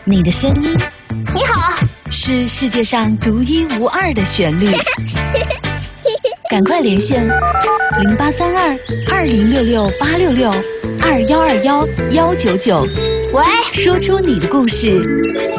你的声音， 你好， 是世界上独一无二的旋律。赶快连线083220668662121199， 喂， 说出你的故事。